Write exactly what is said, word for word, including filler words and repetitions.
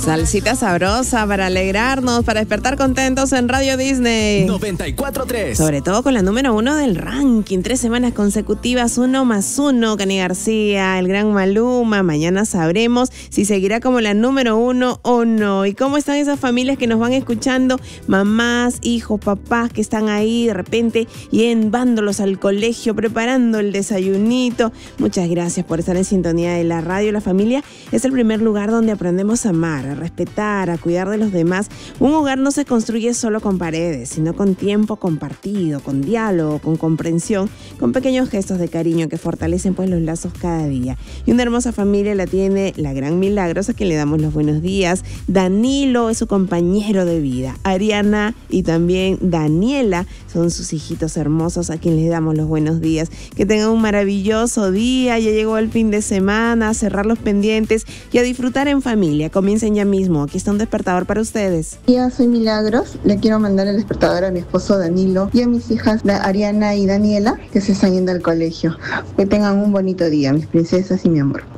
Salsita sabrosa para alegrarnos, para despertar contentos en Radio Disney noventa y cuatro tres. Sobre todo con la número uno del ranking. Tres semanas consecutivas, uno más uno. Cani García, el gran Maluma. Mañana sabremos si seguirá como la número uno o no. ¿Y cómo están esas familias que nos van escuchando? Mamás, hijos, papás que están ahí de repente llevándolos al colegio, preparando el desayunito. Muchas gracias por estar en sintonía de la radio. La familia es el primer lugar donde aprendemos a amar, a respetar, a cuidar de los demás. Un hogar no se construye solo con paredes, sino con tiempo compartido, con diálogo, con comprensión, con pequeños gestos de cariño que fortalecen pues los lazos cada día. Y una hermosa familia la tiene la gran Milagros, a quien le damos los buenos días. Danilo es su compañero de vida. Ariana y también Daniela son sus hijitos hermosos, a quien les damos los buenos días. Que tengan un maravilloso día. Ya llegó el fin de semana, a cerrar los pendientes y a disfrutar en familia. Comiencen ya mismo. Aquí está un despertador para ustedes. Hola, soy Milagros. Le quiero mandar el despertador a mi esposo Danilo y a mis hijas Ariana y Daniela, que se están yendo al colegio. Que tengan un bonito día, mis princesas y mi amor.